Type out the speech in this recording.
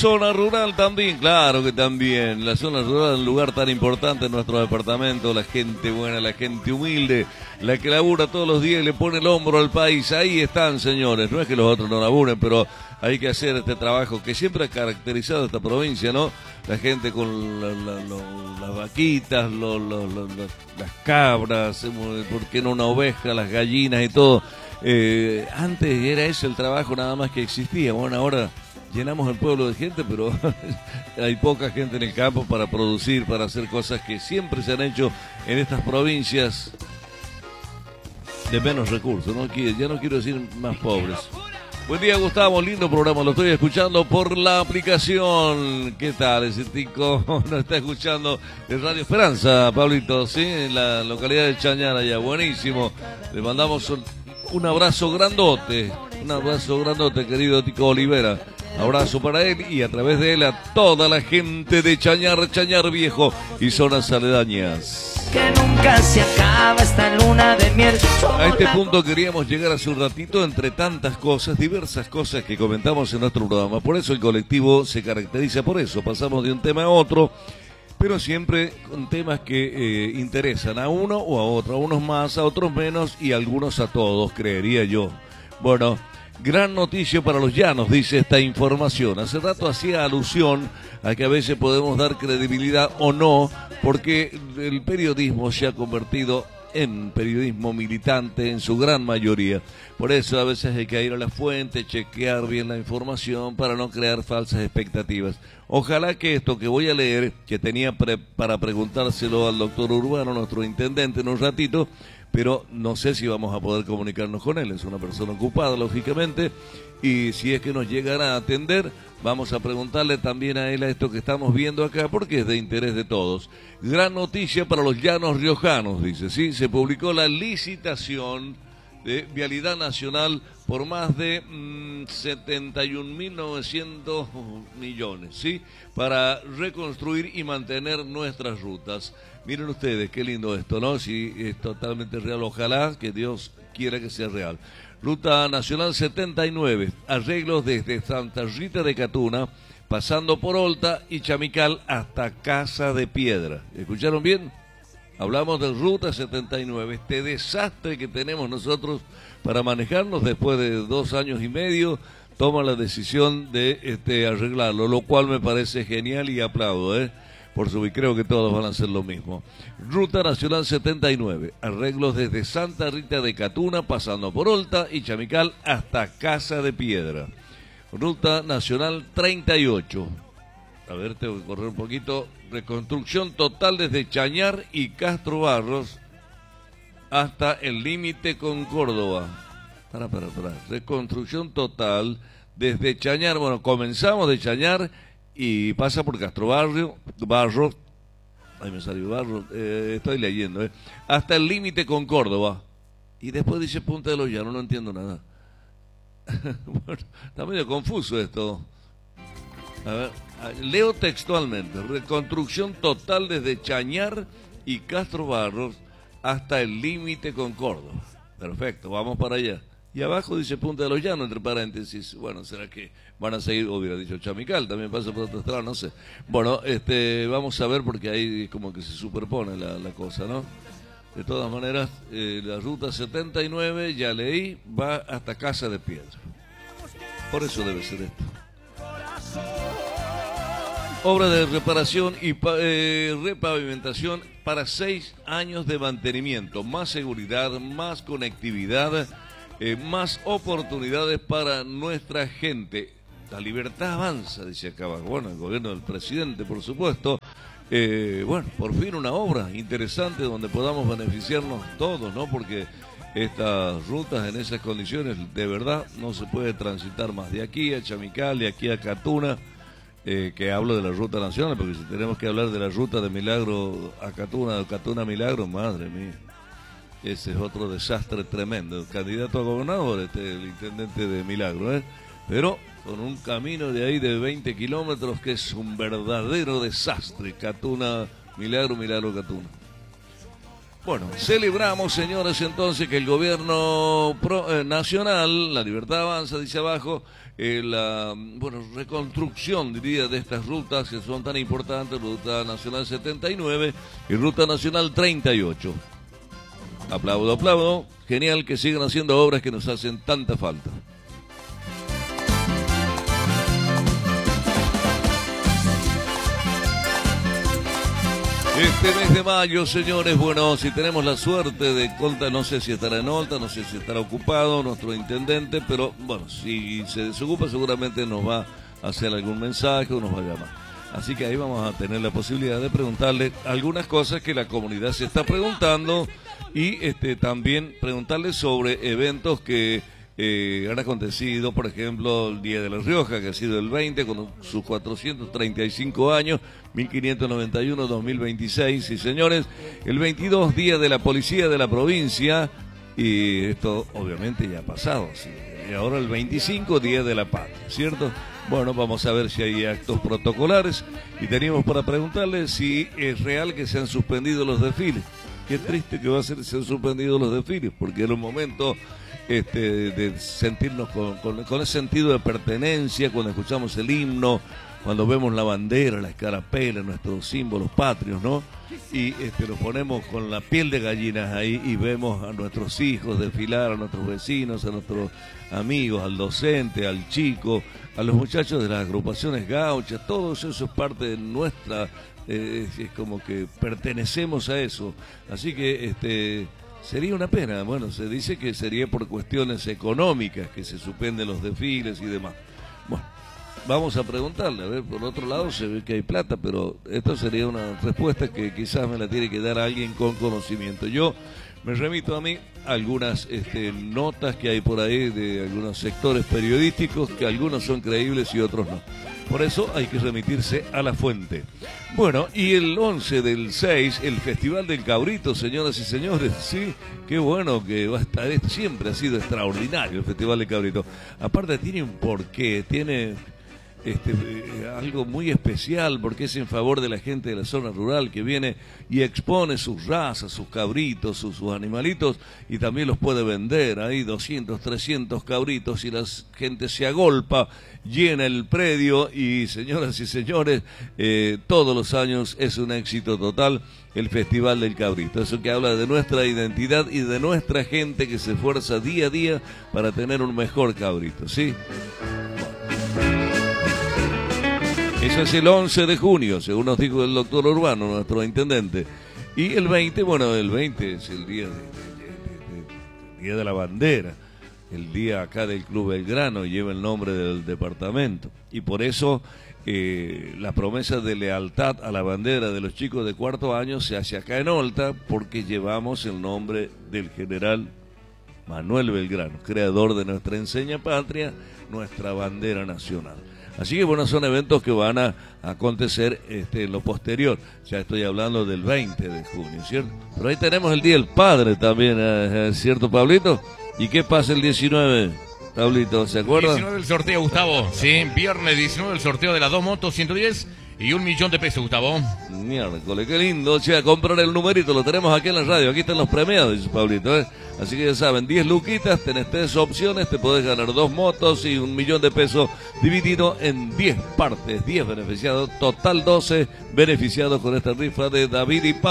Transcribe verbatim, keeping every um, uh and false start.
zona rural también, claro que también. La zona rural es un lugar tan importante en nuestro departamento. La gente buena, la gente humilde, la que labura todos los días y le pone el hombro al país. Ahí están, señores. No es que los otros no laburen, pero hay que hacer este trabajo que siempre ha caracterizado esta provincia, ¿no? La gente con la, la, la, las vaquitas, lo, lo, lo, lo, las cabras, ¿por qué no una oveja, las gallinas y todo? Eh, antes era ese el trabajo nada más que existía. Bueno, ahora llenamos el pueblo de gente, pero hay poca gente en el campo para producir, para hacer cosas que siempre se han hecho en estas provincias de menos recursos, ¿no? Ya no quiero decir más pobres. Buen día, Gustavo, lindo programa, lo estoy escuchando por la aplicación. ¿Qué tal? Ese tico nos está escuchando de Radio Esperanza, Pablito, ¿sí? En la localidad de Chañar, allá, buenísimo. Le mandamos un, un abrazo grandote, un abrazo grandote, querido Tico Olivera. Abrazo para él y a través de él a toda la gente de Chañar, Chañar Viejo y zonas aledañas. Que nunca se acaba esta luna de miel. A este punto queríamos llegar hace un ratito entre tantas cosas, diversas cosas que comentamos en nuestro programa. Por eso el colectivo se caracteriza por eso. Pasamos de un tema a otro, pero siempre con temas que eh, interesan a uno o a otro. A unos más, a otros menos y a algunos a todos, creería yo. Bueno, gran noticia para los llanos, dice esta información. Hace rato hacía alusión a que a veces podemos dar credibilidad o no, porque el periodismo se ha convertido en periodismo militante en su gran mayoría. Por eso a veces hay que ir a la fuente, chequear bien la información para no crear falsas expectativas. Ojalá que esto que voy a leer, que tenía pre- para preguntárselo al doctor Urbano, nuestro intendente, en un ratito, pero no sé si vamos a poder comunicarnos con él. Es una persona ocupada, lógicamente, y si es que nos llegará a atender, vamos a preguntarle también a él a esto que estamos viendo acá, porque es de interés de todos. Gran noticia para los llanos riojanos, dice, ¿sí? Se publicó la licitación de Vialidad Nacional por más de mmm, setenta y un mil novecientos millones, ¿sí? Para reconstruir y mantener nuestras rutas. Miren ustedes, qué lindo esto, ¿no? Si es totalmente real, ojalá que Dios quiera que sea real. Ruta Nacional setenta y nueve, arreglos desde Santa Rita de Catuna, pasando por Olta y Chamical hasta Casa de Piedra. ¿Escucharon bien? Hablamos de Ruta setenta y nueve, este desastre que tenemos nosotros para manejarnos después de dos años y medio, toma la decisión de este, arreglarlo, lo cual me parece genial y aplaudo, ¿eh? Por su, y creo que todos van a hacer lo mismo. Ruta Nacional setenta y nueve, arreglos desde Santa Rita de Catuna, pasando por Olta y Chamical hasta Casa de Piedra. Ruta Nacional treinta y ocho, a ver, tengo que correr un poquito. Reconstrucción total desde Chañar y Castro Barros hasta el límite con Córdoba. Para, para, para. Reconstrucción total desde Chañar. Bueno, comenzamos de Chañar y pasa por Castro Barrio, Barros. Ahí me salió Barros. Eh, estoy leyendo, ¿eh? Hasta el límite con Córdoba. Y después dice Punta de los Llanos, no entiendo nada. Bueno, está medio confuso esto. A ver, leo textualmente: reconstrucción total desde Chañar y Castro Barros hasta el límite con Córdoba. Perfecto, vamos para allá. Y abajo dice Punta de los Llanos, entre paréntesis. Bueno, ¿será que van a seguir? Hubiera dicho Chamical, también pasa por otro lado, no sé. Bueno, este, vamos a ver porque ahí como que se superpone la, la cosa, ¿no? De todas maneras, eh, la ruta setenta y nueve, ya leí, va hasta Casa de Piedra. Por eso debe ser esto. Obra de reparación y eh, repavimentación para seis años de mantenimiento, más seguridad, más conectividad, eh, más oportunidades para nuestra gente. La libertad avanza, dice acá abajo. Bueno, el gobierno del presidente, por supuesto. Eh, bueno, por fin una obra interesante donde podamos beneficiarnos todos, ¿no? Porque estas rutas en esas condiciones, de verdad, no se puede transitar más. De aquí a Chamical, de aquí a Catuna. Eh, que hablo de la ruta nacional, porque si tenemos que hablar de la ruta de Milagro a Catuna, de Catuna a Milagro, madre mía, ese es otro desastre tremendo. El candidato a gobernador, este, el intendente de Milagro, ¿eh? Pero con un camino de ahí de veinte kilómetros que es un verdadero desastre. Catuna, Milagro, Milagro, Catuna. Bueno, celebramos, señores, entonces que el gobierno pro, eh, nacional, La Libertad Avanza, dice abajo, eh, la bueno reconstrucción, diría, de estas rutas que son tan importantes, Ruta Nacional setenta y nueve y Ruta Nacional treinta y ocho. Aplaudo, aplaudo. Genial que sigan haciendo obras que nos hacen tanta falta. Este mes de mayo, señores, bueno, si tenemos la suerte de Colta, no sé si estará en Olta, no sé si estará ocupado nuestro intendente, pero bueno, si se desocupa seguramente nos va a hacer algún mensaje o nos va a llamar. Así que ahí vamos a tener la posibilidad de preguntarle algunas cosas que la comunidad se está preguntando y este también preguntarle sobre eventos que Eh, han acontecido, por ejemplo, el Día de La Rioja, que ha sido el veinte, con sus cuatrocientos treinta y cinco años, mil quinientos noventa y uno a dos mil veintiséis, y señores, el veintidós, Día de la Policía de la Provincia, y esto obviamente ya ha pasado, ¿sí? Y ahora el veinticinco, Día de la Patria, ¿cierto? Bueno, vamos a ver si hay actos protocolares, y teníamos para preguntarle si es real que se han suspendido los desfiles. Qué triste que va a ser que se han suspendido los desfiles, porque era un momento este, de sentirnos con, con, con ese sentido de pertenencia, cuando escuchamos el himno, cuando vemos la bandera, la escarapela, nuestros símbolos patrios, ¿no? Y este, nos ponemos con la piel de gallinas ahí y vemos a nuestros hijos desfilar, a nuestros vecinos, a nuestros amigos, al docente, al chico, a los muchachos de las agrupaciones gauchas, todo eso es parte de nuestra... Eh, es como que pertenecemos a eso, así que este sería una pena. Bueno, se dice que sería por cuestiones económicas que se suspenden los desfiles y demás. Bueno, vamos a preguntarle, a ver, por otro lado se ve que hay plata, pero esto sería una respuesta que quizás me la tiene que dar alguien con conocimiento. Yo me remito a mí algunas este, notas que hay por ahí de algunos sectores periodísticos, que algunos son creíbles y otros no. Por eso hay que remitirse a la fuente. Bueno, y el once del seis, el Festival del Cabrito, señoras y señores, sí, qué bueno que va a estar, siempre ha sido extraordinario el Festival del Cabrito. Aparte tiene un porqué, tiene este, eh, algo muy especial, porque es en favor de la gente de la zona rural que viene y expone sus razas, sus cabritos, sus, sus animalitos, y también los puede vender. Hay doscientos, trescientos cabritos y la gente se agolpa, llena el predio y, señoras y señores, eh, todos los años es un éxito total el Festival del Cabrito. Eso que habla de nuestra identidad y de nuestra gente que se esfuerza día a día para tener un mejor cabrito, ¿sí? Eso es el once de junio, según nos dijo el doctor Urbano, nuestro intendente. Y el veinte, bueno, el veinte es el día de, de, de, de, de, día de la bandera, el día acá del Club Belgrano, lleva el nombre del departamento. Y por eso eh, la promesa de lealtad a la bandera de los chicos de cuarto año se hace acá en Olta, porque llevamos el nombre del general Manuel Belgrano, creador de nuestra enseña patria, nuestra bandera nacional. Así que bueno, son eventos que van a acontecer este, en lo posterior. Ya estoy hablando del veinte de junio, ¿cierto? Pero ahí tenemos el Día del Padre también, ¿eh? ¿Cierto, Pablito? ¿Y qué pasa el diecinueve, Pablito? ¿Se acuerdan? diecinueve el sorteo, Gustavo. Sí, viernes diecinueve el sorteo de las dos motos, ciento diez y un millón de pesos, Gustavo. Miércoles, qué lindo. O sea, comprar el numerito, lo tenemos aquí en la radio. Aquí están los premiados, dice Pablito, ¿eh? Así que ya saben, diez luquitas, tenés tres opciones, te podés ganar dos motos y un millón de pesos dividido en diez partes, diez beneficiados, total doce beneficiados con esta rifa de David y Pablo.